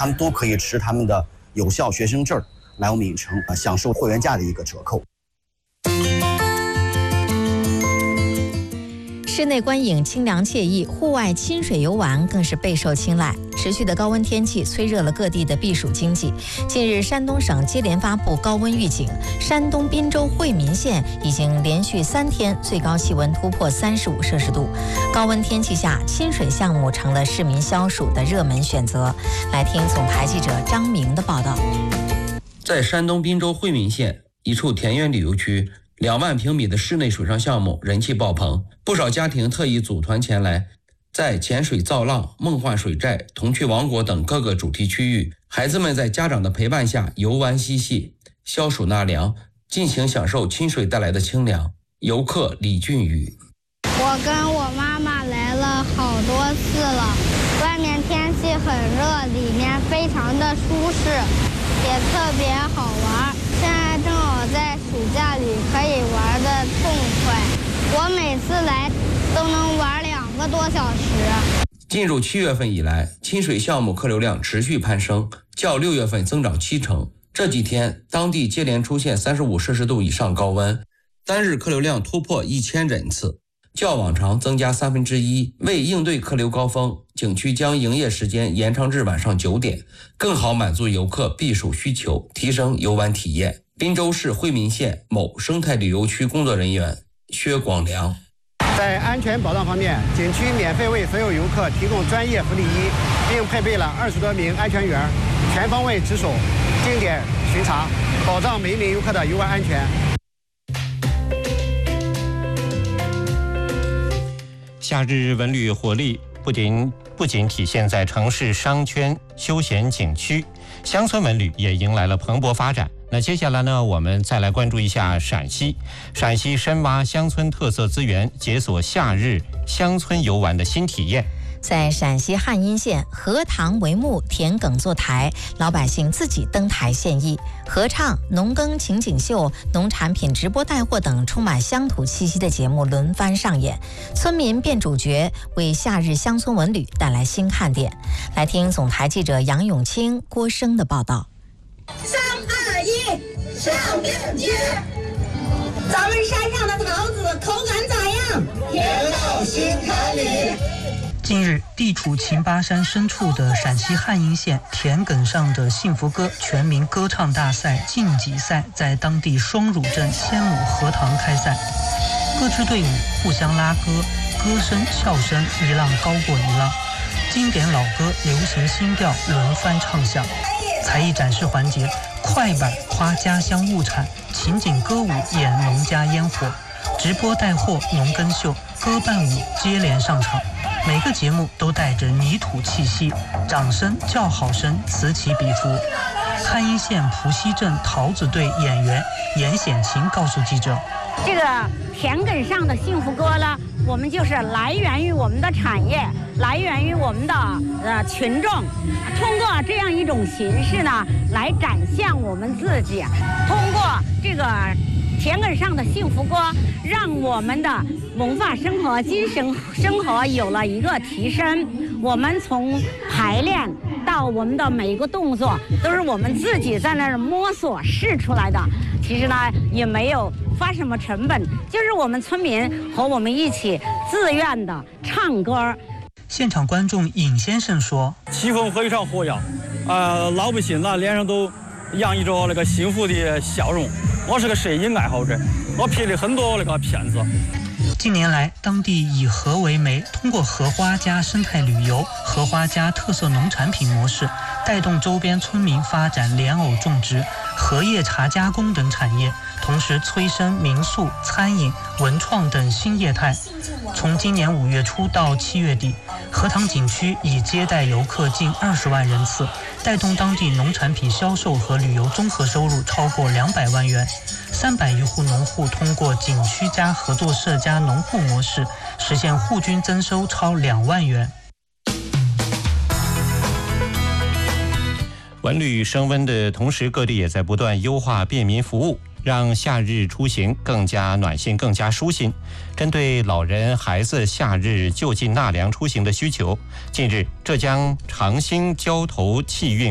他们都可以持他们的有效学生证来我们影城享受会员价的一个折扣。 室内观影清凉惬意，户外亲水游玩更是备受青睐。持续的高温天气催热了各地的避暑经济。近日，山东省接连发布高温预警，山东滨州惠民县已经连续3天最高气温突破35摄氏度。高温天气下，亲水项目成了市民消暑的热门选择。来听总台记者张明的报道。 在山东滨州惠民县一处田园旅游区，2万平米的室内水上项目人气爆棚，不少家庭特意组团前来，在潜水造浪、梦幻水寨、童趣王国等各个主题区域，孩子们在家长的陪伴下游玩嬉戏，消暑纳凉，尽情享受亲水带来的清凉。游客李俊宇： 我跟我妈妈来了好多次了，外面天气很热，里面非常的舒适，也特别好玩。现在正好在暑假里可以玩得痛快，我每次来都能玩2个多小时。 进入7月份以来，亲水项目客流量持续攀升，较6月份增长70%。这几天，当地接连出现35摄氏度以上高温，单日客流量突破1000人次，较往常增加1/3。为应对客流高峰，景区将营业时间延长至晚上9点，更好满足游客避暑需求，提升游玩体验。滨州市惠民县某生态旅游区工作人员薛广良： 在安全保障方面，景区免费为所有游客提供专业福利衣，并配备了20多名安全员，全方位值守、定点巡查，保障每一名游客的游玩安全。 夏日文旅活力不仅体现在城市商圈、休闲景区，乡村文旅也迎来了蓬勃发展。那接下来呢，我们再来关注一下陕西深挖乡村特色资源，解锁夏日乡村游玩的新体验。 在陕西汉阴县，荷塘帷幕、田埂坐台，老百姓自己登台献艺，合唱、农耕情景秀、农产品直播带货等充满乡土气息的节目轮番上演，村民变主角，为夏日乡村文旅带来新看点。来听总台记者杨永清、郭生的报道。 3、2、1，上面接！咱们山上的桃子口感咋样？甜到心坎里。 近日，地处秦巴山深处的陕西汉阴县田埂上的幸福歌全民歌唱大赛晋级赛在当地双乳镇仙母荷塘开赛，各支队伍互相拉歌，歌声笑声一浪高过一浪，经典老歌、流行新调轮番唱响。才艺展示环节，快板夸家乡物产，情景歌舞演农家烟火，直播带货、农耕秀、歌伴舞接连上场。每个节目都带着泥土气息，掌声、叫好声此起彼伏。汉阴县蒲溪镇桃子队演员严显琴告诉记者：“ 这个田埂上的幸福歌呢，我们就是来源于我们的产业，来源于我们的群众，通过这样一种形式呢，来展现我们自己，通过这个田埂上的幸福歌，让我们的文化生活、精神生活有了一个提升。我们从排练到我们的每一个动作，都是我们自己在那儿摸索试出来的。其实呢，也没有花什么成本，就是我们村民和我们一起自愿的唱歌。” 现场观众尹先生说：“ 气氛非常活跃，老百姓呢脸上都洋溢着那个幸福的笑容。我是个摄影爱好者，我拍了很多那个片子。” 近年来，当地以荷为媒，通过荷花加生态旅游、荷花加特色农产品模式，带动周边村民发展莲藕种植、荷叶茶加工等产业，同时催生民宿、餐饮、文创等新业态。从今年5月初到7月底，荷塘景区已接待游客近20万人次，带动当地农产品销售和旅游综合收入超过200万元。300余户农户通过景区加合作社加农户模式，实现户均增收超2万元。 文旅升温的同时，各地也在不断优化便民服务，让夏日出行更加暖心、更加舒心。针对老人、孩子夏日就近纳凉出行的需求，近日浙江长兴交投汽运